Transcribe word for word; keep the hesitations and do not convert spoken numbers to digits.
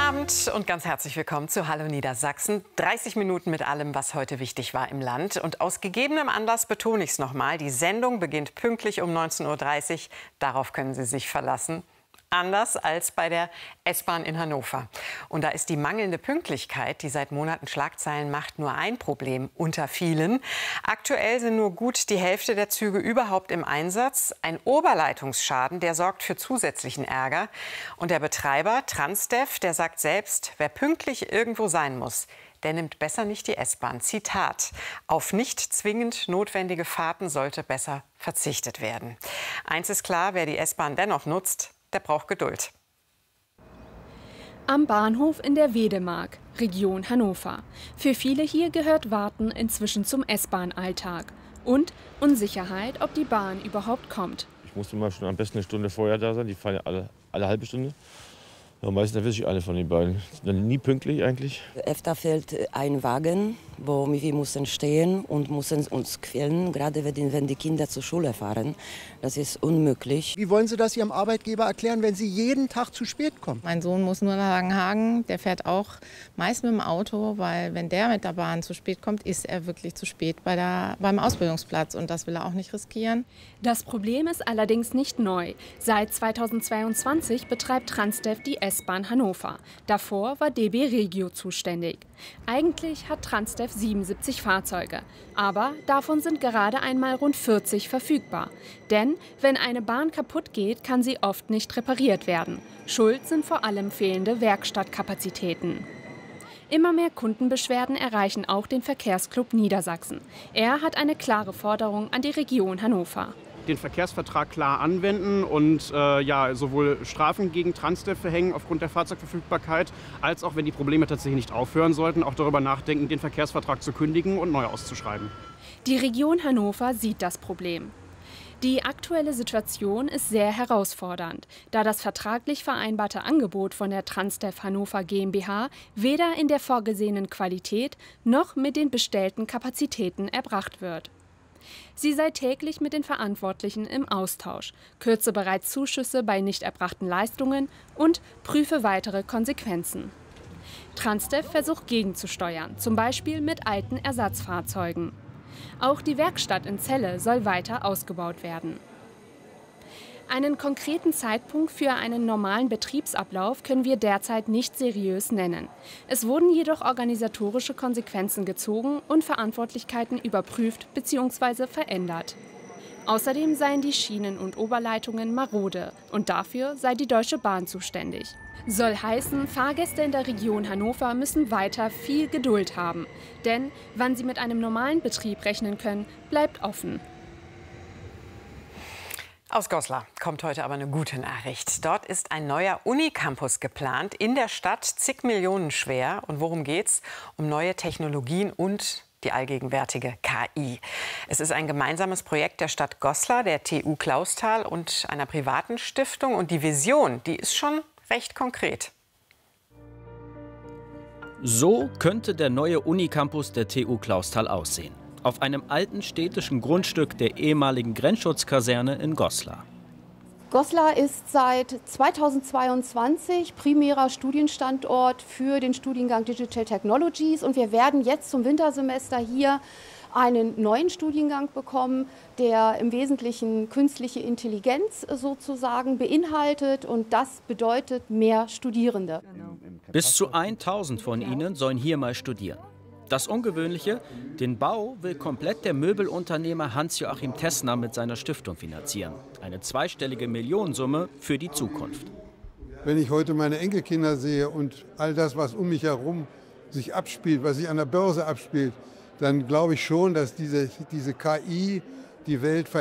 Abend und ganz herzlich willkommen zu Hallo Niedersachsen. dreißig Minuten mit allem, was heute wichtig war im Land. Und aus gegebenem Anlass betone ich es noch mal, die Sendung beginnt pünktlich um neunzehn Uhr dreißig. Darauf können Sie sich verlassen. Anders als bei der S-Bahn in Hannover. Und da ist die mangelnde Pünktlichkeit, die seit Monaten Schlagzeilen macht, nur ein Problem unter vielen. Aktuell sind nur gut die Hälfte der Züge überhaupt im Einsatz. Ein Oberleitungsschaden, der sorgt für zusätzlichen Ärger. Und der Betreiber, Transdev, der sagt selbst, wer pünktlich irgendwo sein muss, der nimmt besser nicht die S-Bahn. Zitat: Auf nicht zwingend notwendige Fahrten sollte besser verzichtet werden. Eins ist klar, wer die S-Bahn dennoch nutzt, der braucht Geduld. Am Bahnhof in der Wedemark, Region Hannover. Für viele hier gehört Warten inzwischen zum S-Bahn-Alltag. Und Unsicherheit, ob die Bahn überhaupt kommt. Ich muss immer schon am besten eine Stunde vorher da sein. Die fahren ja alle, alle halbe Stunde. Ja, meistens erwische ich eine von den beiden. Sind nie pünktlich eigentlich. Öfter fehlt ein Wagen, wo wir müssen stehen und müssen uns quälen, gerade wenn die Kinder zur Schule fahren. Das ist unmöglich. Wie wollen Sie das Ihrem Arbeitgeber erklären, wenn Sie jeden Tag zu spät kommen? Mein Sohn muss nur nach Langenhagen. Der fährt auch meist mit dem Auto, weil wenn der mit der Bahn zu spät kommt, ist er wirklich zu spät bei der, beim Ausbildungsplatz. Und das will er auch nicht riskieren. Das Problem ist allerdings nicht neu. Seit zweitausendzweiundzwanzig betreibt Transdev die S-Bahn Hannover. Davor war D B Regio zuständig. Eigentlich hat Transdev siebenundsiebzig Fahrzeuge. Aber davon sind gerade einmal rund vierzig verfügbar. Denn wenn eine Bahn kaputt geht, kann sie oft nicht repariert werden. Schuld sind vor allem fehlende Werkstattkapazitäten. Immer mehr Kundenbeschwerden erreichen auch den Verkehrsclub Niedersachsen. Er hat eine klare Forderung an die Region Hannover. Den Verkehrsvertrag klar anwenden und äh, ja, sowohl Strafen gegen Transdev verhängen aufgrund der Fahrzeugverfügbarkeit, als auch, wenn die Probleme tatsächlich nicht aufhören sollten, auch darüber nachdenken, den Verkehrsvertrag zu kündigen und neu auszuschreiben. Die Region Hannover sieht das Problem. Die aktuelle Situation ist sehr herausfordernd, da das vertraglich vereinbarte Angebot von der Transdev Hannover GmbH weder in der vorgesehenen Qualität noch mit den bestellten Kapazitäten erbracht wird. Sie sei täglich mit den Verantwortlichen im Austausch, kürze bereits Zuschüsse bei nicht erbrachten Leistungen und prüfe weitere Konsequenzen. Transdev versucht gegenzusteuern, zum Beispiel mit alten Ersatzfahrzeugen. Auch die Werkstatt in Celle soll weiter ausgebaut werden. Einen konkreten Zeitpunkt für einen normalen Betriebsablauf können wir derzeit nicht seriös nennen. Es wurden jedoch organisatorische Konsequenzen gezogen und Verantwortlichkeiten überprüft bzw. verändert. Außerdem seien die Schienen und Oberleitungen marode und dafür sei die Deutsche Bahn zuständig. Soll heißen, Fahrgäste in der Region Hannover müssen weiter viel Geduld haben. Denn wann sie mit einem normalen Betrieb rechnen können, bleibt offen. Aus Goslar kommt heute aber eine gute Nachricht. Dort ist ein neuer Unicampus geplant, in der Stadt, zig Millionen schwer. Und worum geht's? Um neue Technologien und die allgegenwärtige K I. Es ist ein gemeinsames Projekt der Stadt Goslar, der T U Clausthal und einer privaten Stiftung. Und die Vision, die ist schon recht konkret. So könnte der neue Unicampus der T U Clausthal aussehen. Auf einem alten städtischen Grundstück der ehemaligen Grenzschutzkaserne in Goslar. Goslar ist seit zweitausendzweiundzwanzig primärer Studienstandort für den Studiengang Digital Technologies. Und wir werden jetzt zum Wintersemester hier einen neuen Studiengang bekommen, der im Wesentlichen künstliche Intelligenz sozusagen beinhaltet. Und das bedeutet mehr Studierende. Bis zu tausend von ihnen sollen hier mal studieren. Das Ungewöhnliche, den Bau will komplett der Möbelunternehmer Hans-Joachim Tessner mit seiner Stiftung finanzieren. Eine zweistellige Millionensumme für die Zukunft. Wenn ich heute meine Enkelkinder sehe und all das, was um mich herum sich abspielt, was sich an der Börse abspielt, dann glaube ich schon, dass diese, diese K I die Welt verändert.